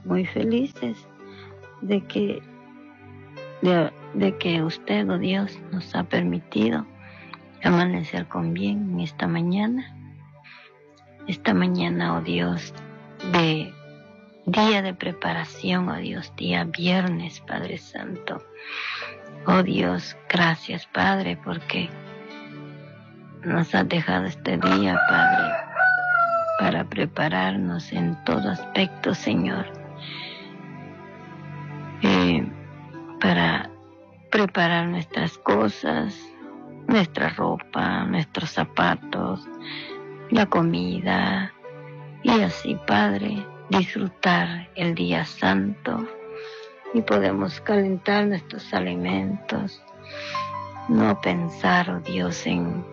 muy felices de que usted, oh Dios, nos ha permitido amanecer con bien en esta mañana. Esta mañana, oh Dios, de día de preparación, oh Dios, día viernes, Padre Santo. Oh Dios, gracias, Padre, porque nos has dejado este día, Padre, para prepararnos en todo aspecto, Señor. Para preparar nuestras cosas, nuestra ropa, nuestros zapatos, la comida, y así, Padre, disfrutar el día santo y podemos calentar nuestros alimentos, no pensar, oh Dios, en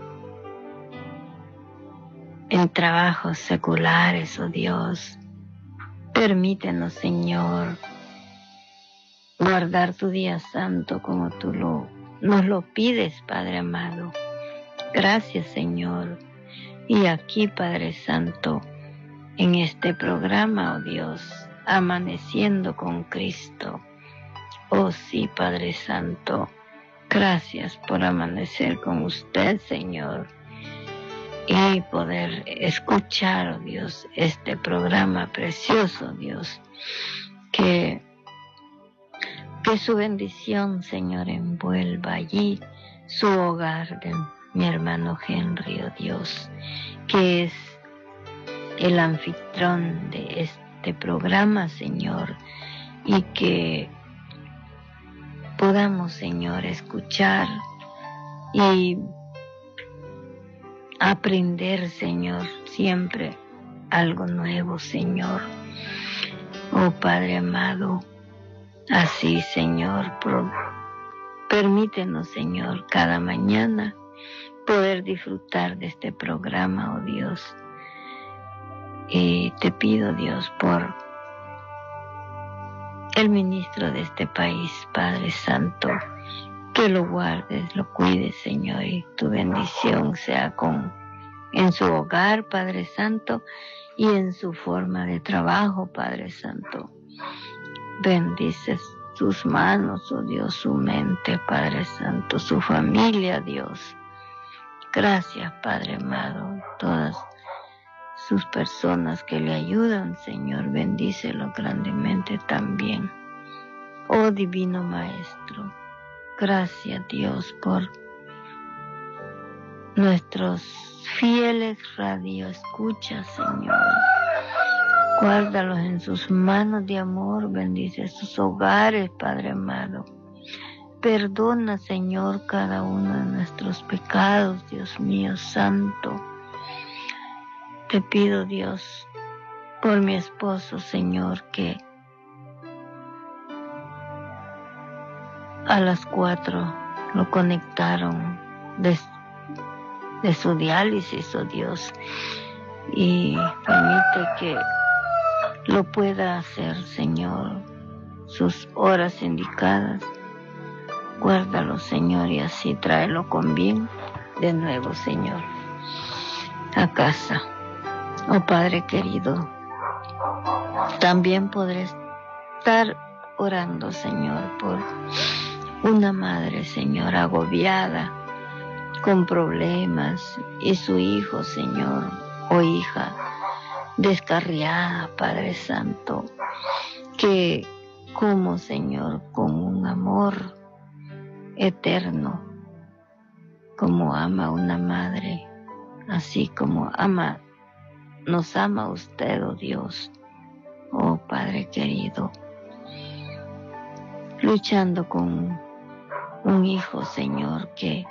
trabajos seculares, oh Dios. Permítenos, Señor, guardar tu día santo como tú nos lo pides, Padre amado. Gracias, Señor. Y aquí, Padre Santo, en este programa, oh Dios, amaneciendo con Cristo. Oh sí, Padre Santo, gracias por amanecer con usted, Señor, y poder escuchar, oh Dios, este programa precioso, Dios, que su bendición, Señor, envuelva allí su hogar de mi hermano Henry, oh Dios, que es el anfitrión de este programa, Señor, y que podamos, Señor, escuchar y aprender, Señor, siempre algo nuevo, Señor. Oh Padre amado, así, Señor, permítenos, Señor, cada mañana poder disfrutar de este programa, oh Dios. Y te pido, Dios, por el ministro de este país, Padre Santo, que lo guardes, lo cuides, Señor, y tu bendición sea en su hogar, Padre Santo, y en su forma de trabajo, Padre Santo. Bendices sus manos, oh Dios, su mente, Padre Santo, su familia, Dios. Gracias, Padre amado, todas sus personas que le ayudan, Señor, bendícelo grandemente también. Oh Divino Maestro, gracias, Dios, por nuestros fieles radioescuchas, Señor. Guárdalos en sus manos de amor, bendice sus hogares, Padre amado. Perdona, Señor, cada uno de nuestros pecados, Dios mío santo. Te pido, Dios, por mi esposo, Señor, que a las 4 lo conectaron de su diálisis, oh Dios, y permite que lo pueda hacer, Señor, sus horas indicadas. Guárdalo, Señor, y así tráelo con bien de nuevo, Señor, a casa. Oh Padre querido, también podré estar orando, Señor, por una madre, Señor, agobiada, con problemas, y su hijo, Señor, o hija, descarriada, Padre Santo, que como, Señor, con un amor eterno, como ama una madre, así como nos ama usted, oh Dios, oh Padre querido, luchando con un hijo, Señor, que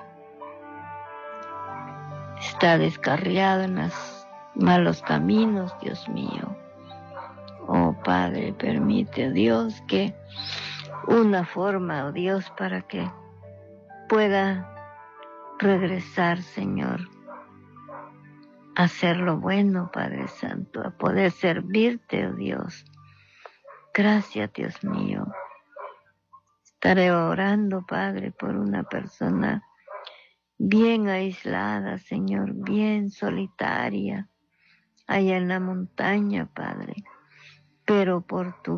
está descarriado en los malos caminos, Dios mío. Oh Padre, permite, Dios, que una forma, oh Dios, para que pueda regresar, Señor, a hacer lo bueno, Padre Santo, a poder servirte, oh Dios. Gracias, Dios mío. Estaré orando, Padre, por una persona bien aislada, Señor, bien solitaria, allá en la montaña, Padre, pero por tu